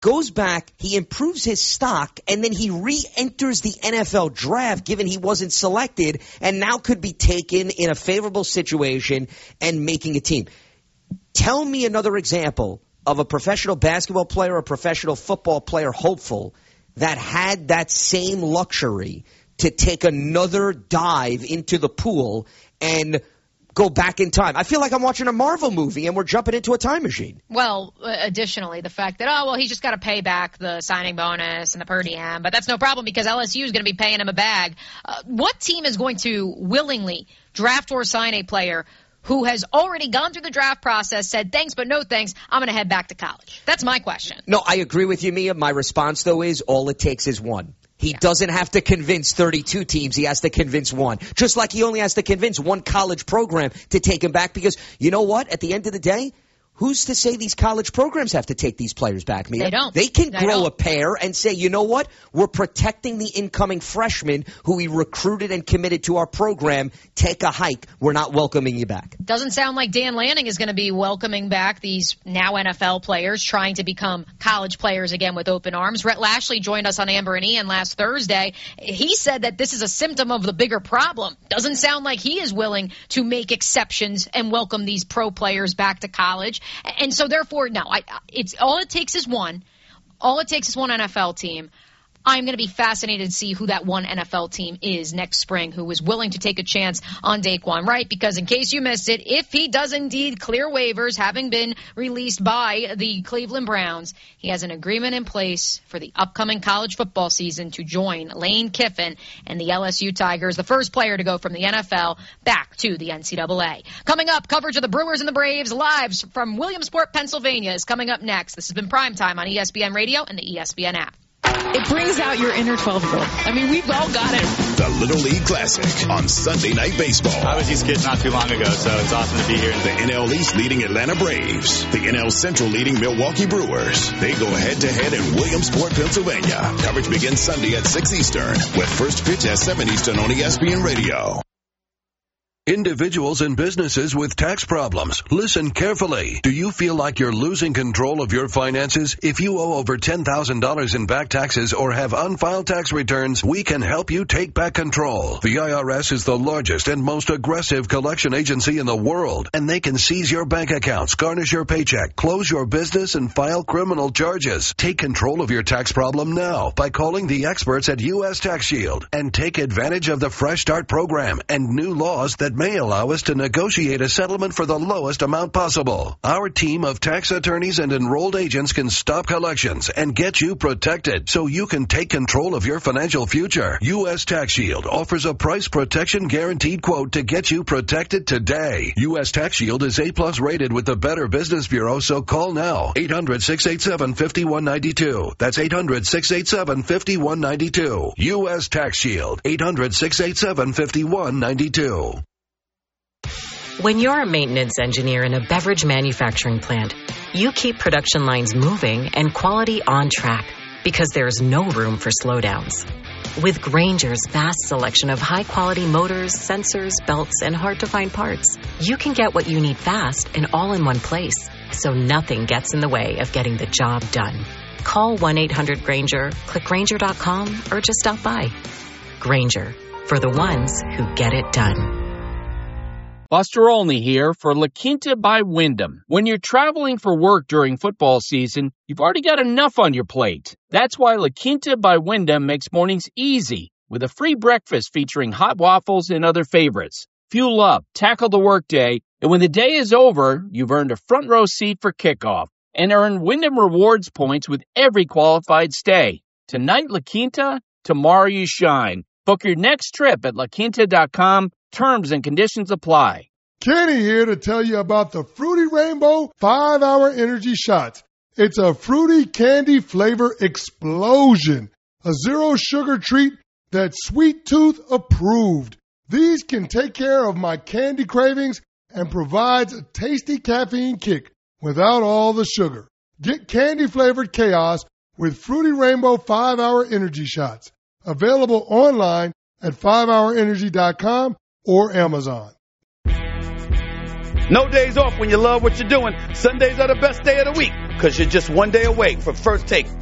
goes back, he improves his stock, and then he re-enters the NFL draft given he wasn't selected and now could be taken in a favorable situation and making a team. Tell me another example of a professional basketball player or professional football player hopeful that had that same luxury to take another dive into the pool and go back in time. I feel like I'm watching a Marvel movie and we're jumping into a time machine. Well, additionally, the fact that, he's just got to pay back the signing bonus and the per diem, but that's no problem because LSU is going to be paying him a bag. What team is going to willingly draft or sign a player who has already gone through the draft process, said thanks but no thanks, I'm going to head back to college? That's my question. No, I agree with you, Mia. My response, though, is all it takes is one. He doesn't have to convince 32 teams. He has to convince one. Just like he only has to convince one college program to take him back because, you know what? At the end of the day, who's to say these college programs have to take these players back, Mia? They don't. They can grow a pair and say, you know what? We're protecting the incoming freshman who we recruited and committed to our program. Take a hike. We're not welcoming you back. Doesn't sound like Dan Lanning is going to be welcoming back these now NFL players trying to become college players again with open arms. Rhett Lashley joined us on Amber and Ian last Thursday. He said that this is a symptom of the bigger problem. Doesn't sound like he is willing to make exceptions and welcome these pro players back to college. And so, therefore, no, all it takes is one. All it takes is one NFL team. I'm going to be fascinated to see who that one NFL team is next spring who is willing to take a chance on Daquan Wright, because in case you missed it, if he does indeed clear waivers, having been released by the Cleveland Browns, he has an agreement in place for the upcoming college football season to join Lane Kiffin and the LSU Tigers, the first player to go from the NFL back to the NCAA. Coming up, coverage of the Brewers and the Braves live from Williamsport, Pennsylvania is coming up next. This has been Primetime on ESPN Radio and the ESPN app. It brings out your inner 12-year-old. I mean, we've all got it. The Little League Classic on Sunday Night Baseball. I was these kids not too long ago, so it's awesome to be here. The NL East leading Atlanta Braves. The NL Central leading Milwaukee Brewers. They go head-to-head in Williamsport, Pennsylvania. Coverage begins Sunday at 6 Eastern, with first pitch at 7 Eastern on ESPN Radio. Individuals and businesses with tax problems, listen carefully. Do you feel like you're losing control of your finances? If you owe over $10,000 in back taxes or have unfiled tax returns, we can help you take back control. The IRS is the largest and most aggressive collection agency in the world, and they can seize your bank accounts, garnish your paycheck, close your business, and file criminal charges. Take control of your tax problem now by calling the experts at U.S. Tax Shield and take advantage of the Fresh Start program and new laws that may allow us to negotiate a settlement for the lowest amount possible. Our team of tax attorneys and enrolled agents can stop collections and get you protected so you can take control of your financial future. U.S. Tax Shield offers a price protection guaranteed quote to get you protected today. U.S. Tax Shield is A+ rated with the Better Business Bureau, so call now. 800-687-5192. That's 800-687-5192. U.S. Tax Shield. 800-687-5192. When you're a maintenance engineer in a beverage manufacturing plant, you keep production lines moving and quality on track because there's no room for slowdowns. With Grainger's vast selection of high-quality motors, sensors, belts, and hard-to-find parts, you can get what you need fast and all in one place, so nothing gets in the way of getting the job done. Call 1-800-GRAINGER, click Grainger.com, or just stop by. Grainger, for the ones who get it done. Buster Olney here for La Quinta by Wyndham. When you're traveling for work during football season, you've already got enough on your plate. That's why La Quinta by Wyndham makes mornings easy with a free breakfast featuring hot waffles and other favorites. Fuel up, tackle the workday, and when the day is over, you've earned a front row seat for kickoff and earn Wyndham Rewards points with every qualified stay. Tonight, La Quinta, tomorrow you shine. Book your next trip at laquinta.com. Terms and conditions apply. Kenny here to tell you about the Fruity Rainbow 5-Hour Energy Shots. It's a fruity candy flavor explosion. A zero-sugar treat that's Sweet Tooth approved. These can take care of my candy cravings and provides a tasty caffeine kick without all the sugar. Get candy-flavored chaos with Fruity Rainbow 5-Hour Energy Shots. Available online at 5hourenergy.com or Amazon. No days off when you love what you're doing. Sundays are the best day of the week because you're just one day away from First Take.